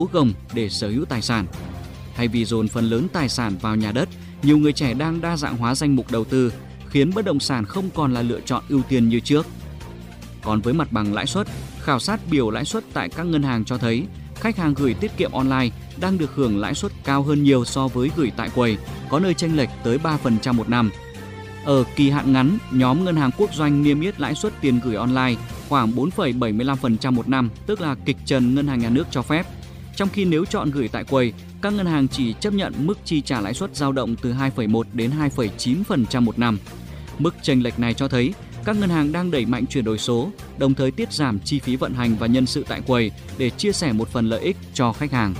gồng để sở hữu tài sản. Thay vì dồn phần lớn tài sản vào nhà đất, nhiều người trẻ đang đa dạng hóa danh mục đầu tư, khiến bất động sản không còn là lựa chọn ưu tiên như trước. Còn với mặt bằng lãi suất, khảo sát biểu lãi suất tại các ngân hàng cho thấy khách hàng gửi tiết kiệm online đang được hưởng lãi suất cao hơn nhiều so với gửi tại quầy, có nơi chênh lệch tới 3% một năm. Ở kỳ hạn ngắn, nhóm ngân hàng quốc doanh niêm yết lãi suất tiền gửi online khoảng 4,75% một năm, tức là kịch trần ngân hàng nhà nước cho phép. Trong khi nếu chọn gửi tại quầy, các ngân hàng chỉ chấp nhận mức chi trả lãi suất dao động từ 2,1 đến 2,9% một năm. Mức chênh lệch này cho thấy các ngân hàng đang đẩy mạnh chuyển đổi số, đồng thời tiết giảm chi phí vận hành và nhân sự tại quầy để chia sẻ một phần lợi ích cho khách hàng.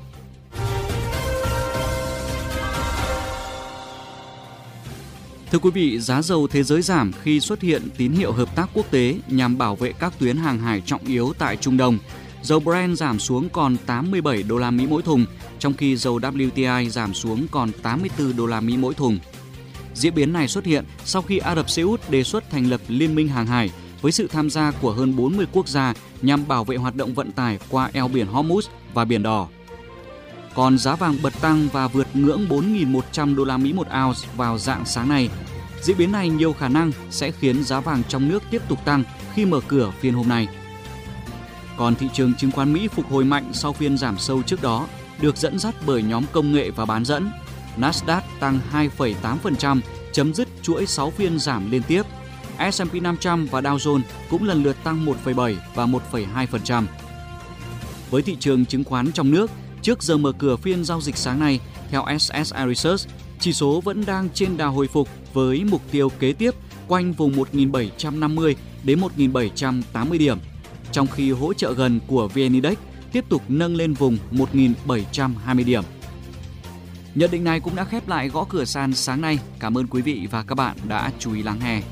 Thưa quý vị, giá dầu thế giới giảm khi xuất hiện tín hiệu hợp tác quốc tế nhằm bảo vệ các tuyến hàng hải trọng yếu tại Trung Đông. Dầu Brent giảm xuống còn 87 đô la Mỹ mỗi thùng, trong khi dầu WTI giảm xuống còn 84 đô la Mỹ mỗi thùng. Diễn biến này xuất hiện sau khi Ả Rập Xê Út đề xuất thành lập Liên minh hàng hải với sự tham gia của hơn 40 quốc gia nhằm bảo vệ hoạt động vận tải qua eo biển Hormuz và Biển Đỏ. Còn giá vàng bật tăng và vượt ngưỡng 4.100 đô la Mỹ một ounce vào rạng sáng nay. Diễn biến này nhiều khả năng sẽ khiến giá vàng trong nước tiếp tục tăng khi mở cửa phiên hôm nay. Còn thị trường chứng khoán Mỹ phục hồi mạnh sau phiên giảm sâu trước đó, được dẫn dắt bởi nhóm công nghệ và bán dẫn. Nasdaq tăng 2,8%, chấm dứt chuỗi 6 phiên giảm liên tiếp. S&P 500 và Dow Jones cũng lần lượt tăng 1,7 và 1,2%. Với thị trường chứng khoán trong nước, trước giờ mở cửa phiên giao dịch sáng nay, theo SSI Research, chỉ số vẫn đang trên đà hồi phục với mục tiêu kế tiếp quanh vùng 1.750 đến 1.780 điểm, trong khi hỗ trợ gần của VN Index tiếp tục nâng lên vùng 1.720 điểm. Nhận định này cũng đã khép lại gõ cửa sàn sáng nay. Cảm ơn quý vị và các bạn đã chú ý lắng nghe.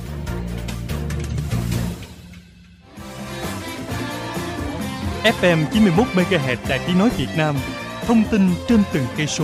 FM 91 MHz Đài Tiếng nói Việt Nam, thông tin trên từng cây số.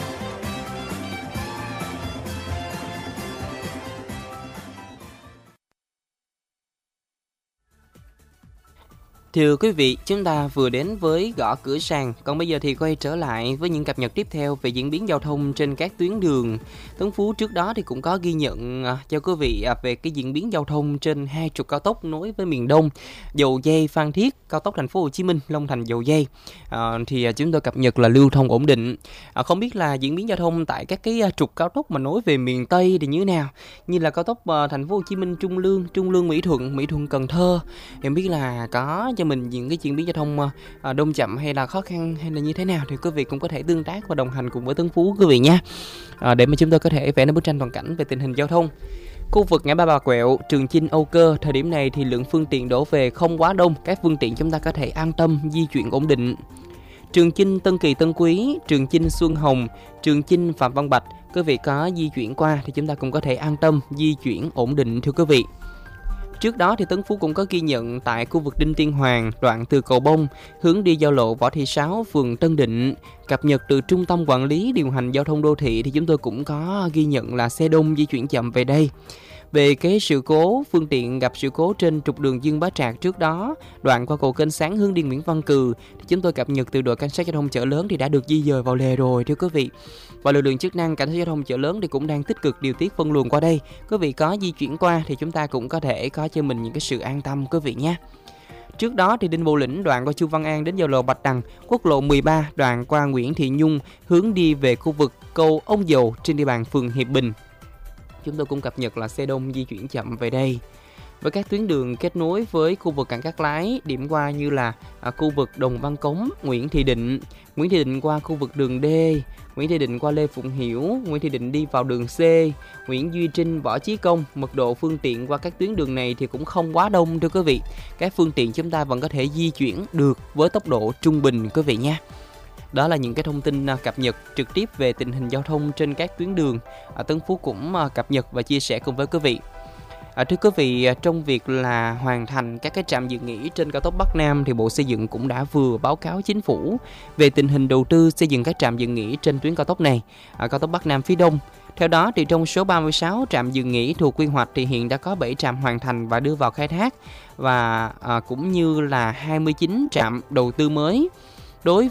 Thưa quý vị, chúng ta vừa đến với gõ cửa sàn, còn bây giờ thì quay trở lại với những cập nhật tiếp theo về diễn biến giao thông trên các tuyến đường. Tuấn Phú trước đó thì cũng có ghi nhận cho quý vị về cái diễn biến giao thông trên hai trục cao tốc nối với miền Đông, Dầu Giây Phan Thiết, cao tốc Thành phố Hồ Chí Minh Long Thành Dầu Giây. Thì chúng tôi cập nhật là lưu thông ổn định. Không biết là diễn biến giao thông tại các cái trục cao tốc mà nối về miền Tây thì như thế nào? Như là cao tốc Thành phố Hồ Chí Minh Trung Lương Mỹ Thuận Cần Thơ. Thì không biết là có cho mình những cái diễn biến giao thông đông chậm hay là khó khăn hay là như thế nào thì quý vị cũng có thể tương tác và đồng hành cùng với Tuấn Phú quý vị nha, để mà chúng tôi có thể vẽ nên bức tranh toàn cảnh về tình hình giao thông. Khu vực ngã ba Bà Quẹo, Trường Chinh, Âu Cơ, thời điểm này thì lượng phương tiện đổ về không quá đông, các phương tiện chúng ta có thể an tâm di chuyển ổn định. Trường Chinh, Tân Kỳ, Tân Quý, Trường Chinh, Xuân Hồng, Trường Chinh, Phạm Văn Bạch, quý vị có di chuyển qua thì chúng ta cũng có thể an tâm di chuyển ổn định thưa quý vị. Trước đó thì Tuấn Phú cũng có ghi nhận tại khu vực Đinh Tiên Hoàng, đoạn từ Cầu Bông hướng đi giao lộ Võ Thị Sáu, phường Tân Định. Cập nhật từ Trung tâm Quản lý Điều hành Giao thông Đô thị thì chúng tôi cũng có ghi nhận là xe đông di chuyển chậm về đây. Về cái sự cố, phương tiện gặp sự cố trên trục đường Dương Bá Trạc trước đó, đoạn qua cầu Kênh Sáng hướng đi Nguyễn Văn Cừ, thì chúng tôi cập nhật từ đội cảnh sát giao thông Chợ Lớn thì đã được di dời vào lề rồi thưa quý vị. Và lực lượng chức năng cảnh sát giao thông Chợ Lớn thì cũng đang tích cực điều tiết phân luồng qua đây. Quý vị có di chuyển qua thì chúng ta cũng có thể có cho mình những cái sự an tâm quý vị nhé. Trước đó thì Đinh Bộ Lĩnh đoạn qua Chu Văn An đến giao lộ Bạch Đằng, quốc lộ 13 đoạn qua Nguyễn Thị Nhung hướng đi về khu vực cầu Ông Dầu trên địa bàn phường Hiệp Bình. Chúng tôi cũng cập nhật là xe đông di chuyển chậm về đây. Với các tuyến đường kết nối với khu vực Cảng Cát Lái, điểm qua như là khu vực Đồng Văn Cống, Nguyễn Thị Định qua khu vực đường D, Nguyễn Thị Định qua Lê Phụng Hiểu, Nguyễn Thị Định đi vào đường C, Nguyễn Duy Trinh, Võ Chí Công. Mật độ phương tiện qua các tuyến đường này thì cũng không quá đông thưa quý vị. Các phương tiện chúng ta vẫn có thể di chuyển được với tốc độ trung bình quý vị nha. Đó là những cái thông tin cập nhật trực tiếp về tình hình giao thông trên các tuyến đường. Tuấn Phú cũng cập nhật và chia sẻ cùng với quý vị. Thưa quý vị, trong việc là hoàn thành các cái trạm dừng nghỉ trên cao tốc Bắc Nam thì Bộ Xây dựng cũng đã vừa báo cáo Chính phủ về tình hình đầu tư xây dựng các trạm dừng nghỉ trên tuyến cao tốc này, cao tốc Bắc Nam phía Đông. Theo đó thì trong số 36 trạm dừng nghỉ thuộc quy hoạch thì hiện đã có 7 trạm hoàn thành và đưa vào khai thác, và cũng như là 29 trạm đầu tư mới. Đối